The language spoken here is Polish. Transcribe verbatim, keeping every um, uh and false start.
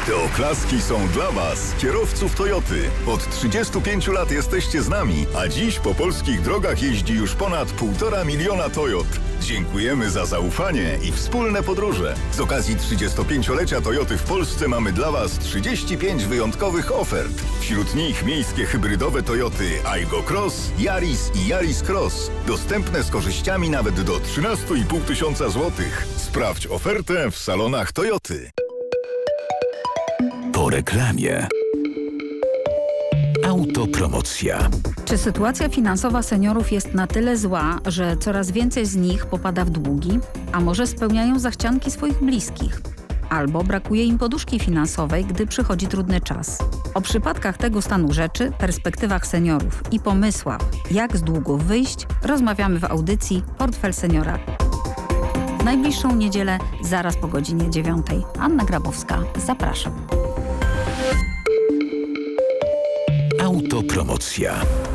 Te oklaski są dla Was, kierowców Toyoty. Od trzydziestu pięciu lat jesteście z nami, a dziś po polskich drogach jeździ już ponad półtora miliona Toyot. Dziękujemy za zaufanie i wspólne podróże. Z okazji trzydziestopięciolecia Toyoty w Polsce mamy dla Was trzydzieści pięć wyjątkowych ofert. Wśród nich miejskie hybrydowe Toyoty Aygo Cross, Yaris i Yaris Cross. Dostępne z korzyściami nawet do trzynaście i pół tysiąca złotych. Sprawdź ofertę w salonach Toyoty. Po reklamie. Autopromocja. Czy sytuacja finansowa seniorów jest na tyle zła, że coraz więcej z nich popada w długi? A może spełniają zachcianki swoich bliskich? Albo brakuje im poduszki finansowej, gdy przychodzi trudny czas? O przypadkach tego stanu rzeczy, perspektywach seniorów i pomysłach, jak z długów wyjść, rozmawiamy w audycji Portfel Seniora. W najbliższą niedzielę, zaraz po godzinie dziewiątej. Anna Grabowska, zapraszam. Autopromocja.